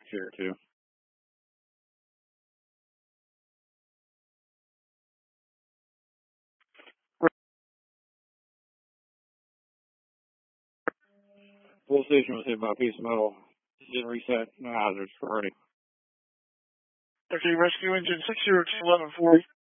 here too. Full station was hit by a piece of metal. Didn't reset. No hazards. We're ready. Okay, rescue engine 6021140.